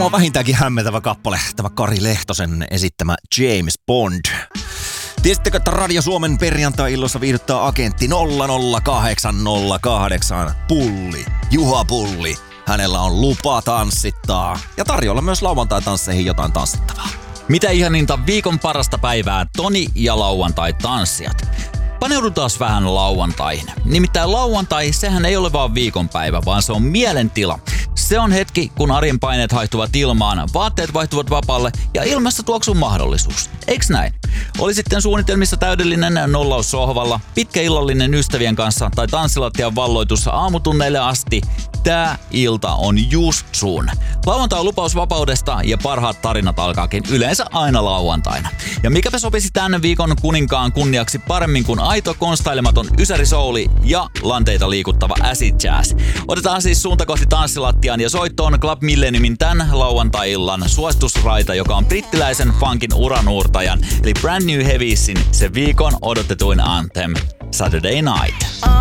Tämä on vähintäänkin hämmentävä kappale, tämä Kari Lehtosen esittämä James Bond. Tiesittekö, että Radio Suomen perjantai-illoissa viihdyttää agentti 00808 Pulli, Juha Pulli. Hänellä on lupa tanssittaa ja tarjolla myös lauantai-tansseihin jotain tanssittavaa. Mitä ihaninta viikon parasta päivää, Toni ja lauantai-tanssijat. Paneudutaan vähän lauantaihin. Nimittäin lauantai, sehän ei ole vaan viikonpäivä, vaan se on mielentila. Se on hetki, kun arjen paineet haihtuvat ilmaan, vaatteet vaihtuvat vapaalle ja ilmassa tuoksuu mahdollisuus. Eiks näin? Oli sitten suunnitelmissa täydellinen nollaus sohvalla, pitkä illallinen ystävien kanssa tai tanssilattian valloitus aamutunneille asti. Tää ilta on just sun. Lauantai on lupaus vapaudesta ja parhaat tarinat alkaakin yleensä aina lauantaina. Ja mikäpä sopisi tämän viikon kuninkaan kunniaksi paremmin kuin aito konstailematon ysärisouli ja lanteita liikuttava acid jazz. Otetaan siis suunta kohti tanssilattiaan ja soittoon Club Millenniumin tän lauantai-illan suositusraita, joka on brittiläisen funkin uranuurtajan eli Brand New Heaviesin se viikon odotetuin anthem Saturday Night.